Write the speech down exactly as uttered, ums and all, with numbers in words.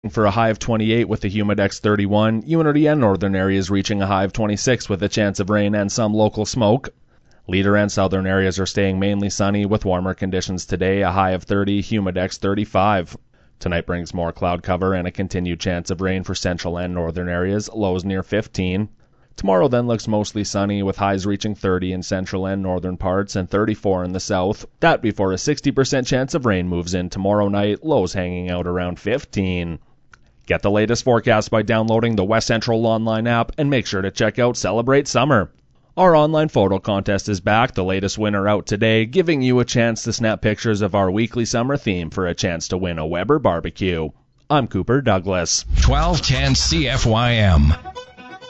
for a high of twenty-eight with a Humidex thirty-one. Unity and northern areas reaching a high of twenty-six with a chance of rain and some local smoke. Leader and southern areas are staying mainly sunny with warmer conditions today, a high of thirty, Humidex thirty-five. Tonight brings more cloud cover and a continued chance of rain for central and northern areas, lows near fifteen. Tomorrow then looks mostly sunny with highs reaching thirty in central and northern parts and thirty-four in the south. That before a sixty percent chance of rain moves in tomorrow night, lows hanging out around fifteen. Get the latest forecast by downloading the West Central Online app and make sure to check out Celebrate Summer. Our online photo contest is back, the latest winner out today, giving you a chance to snap pictures of our weekly summer theme for a chance to win a Weber barbecue. I'm Cooper Douglas. twelve ten C F Y M.